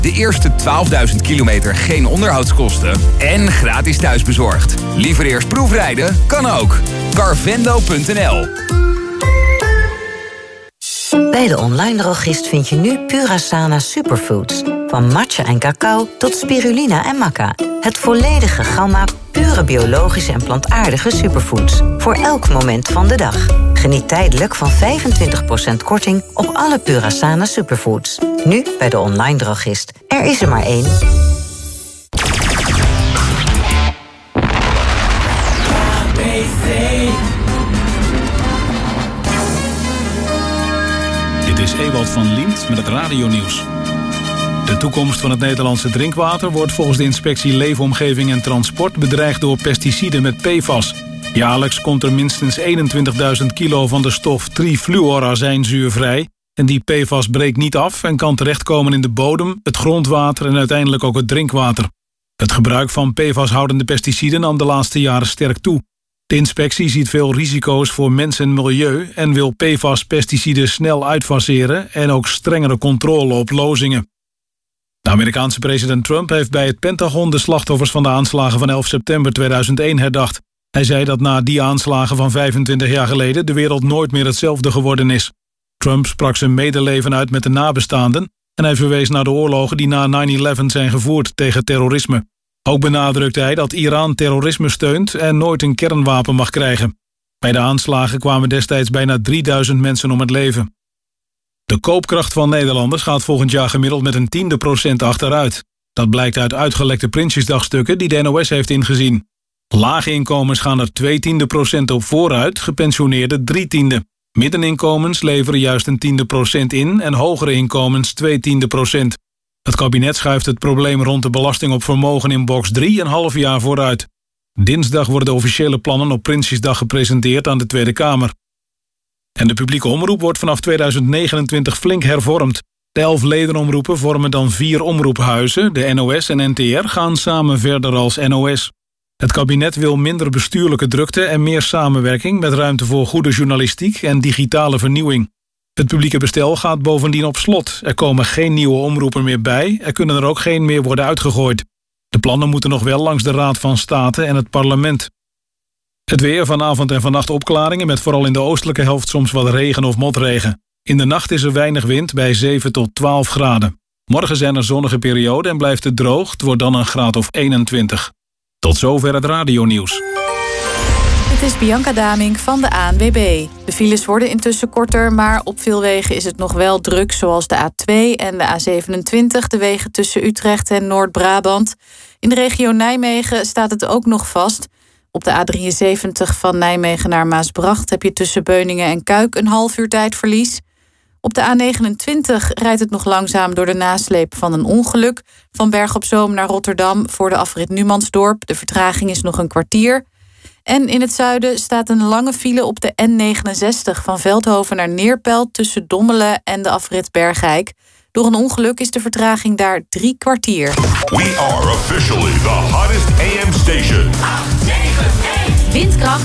De eerste 12.000 kilometer geen onderhoudskosten en gratis thuisbezorgd. Liever eerst proefrijden? Kan ook. Carvendo.nl. Bij de online drogist vind je nu Purasana Superfoods. Van matcha en cacao tot spirulina en maca. Het volledige gamma pure biologische en plantaardige superfoods. Voor elk moment van de dag. Geniet tijdelijk van 25% korting op alle Purasana Superfoods. Nu bij de online drogist. Er is er maar één. Dit is Ewald van Liemt met het radionieuws. De toekomst van het Nederlandse drinkwater wordt volgens de inspectie Leefomgeving en Transport bedreigd door pesticiden met PFAS. Jaarlijks komt er minstens 21.000 kilo van de stof trifluorazijnzuur vrij. En die PFAS breekt niet af en kan terechtkomen in de bodem, het grondwater en uiteindelijk ook het drinkwater. Het gebruik van PFAS-houdende pesticiden nam de laatste jaren sterk toe. De inspectie ziet veel risico's voor mens en milieu en wil PFAS-pesticiden snel uitfaseren en ook strengere controle op lozingen. De Amerikaanse president Trump heeft bij het Pentagon de slachtoffers van de aanslagen van 11 september 2001 herdacht. Hij zei dat na die aanslagen van 25 jaar geleden de wereld nooit meer hetzelfde geworden is. Trump sprak zijn medeleven uit met de nabestaanden en hij verwees naar de oorlogen die na 9/11 zijn gevoerd tegen terrorisme. Ook benadrukte hij dat Iran terrorisme steunt en nooit een kernwapen mag krijgen. Bij de aanslagen kwamen destijds bijna 3000 mensen om het leven. De koopkracht van Nederlanders gaat volgend jaar gemiddeld met 0,1% achteruit. Dat blijkt uit uitgelekte Prinsjesdagstukken die de NOS heeft ingezien. Lage inkomens gaan er 0,2% op vooruit, gepensioneerden 0,3. Middeninkomens leveren juist 0,1% in en hogere inkomens 0,2%. Het kabinet schuift het probleem rond de belasting op vermogen in box 3 een half jaar vooruit. Dinsdag worden de officiële plannen op Prinsjesdag gepresenteerd aan de Tweede Kamer. En de publieke omroep wordt vanaf 2029 flink hervormd. De 11 ledenomroepen vormen dan 4 omroephuizen. De NOS en NTR gaan samen verder als NOS. Het kabinet wil minder bestuurlijke drukte en meer samenwerking met ruimte voor goede journalistiek en digitale vernieuwing. Het publieke bestel gaat bovendien op slot. Er komen geen nieuwe omroepen meer bij. Er kunnen er ook geen meer worden uitgegooid. De plannen moeten nog wel langs de Raad van State en het parlement. Het weer, vanavond en vannacht opklaringen met vooral in de oostelijke helft soms wat regen of motregen. In de nacht is er weinig wind bij 7 tot 12 graden. Morgen zijn er zonnige perioden en blijft het droog. Het wordt dan een graad of 21. Tot zover het radionieuws. Het is Bianca Damink van de ANWB. De files worden intussen korter, maar op veel wegen is het nog wel druk, zoals de A2 en de A27, de wegen tussen Utrecht en Noord-Brabant. In de regio Nijmegen staat het ook nog vast. Op de A73 van Nijmegen naar Maasbracht heb je tussen Beuningen en Kuik een half uur tijdverlies. Op de A29 rijdt het nog langzaam door de nasleep van een ongeluk. Van Berg op Zoom naar Rotterdam voor de afrit Numansdorp. De vertraging is nog een kwartier. En in het zuiden staat een lange file op de N69 van Veldhoven naar Neerpelt tussen Dommelen en de afrit Bergijk. Door een ongeluk is de vertraging daar 3 kwartier. We are officially the hottest AM station. 891. Windkracht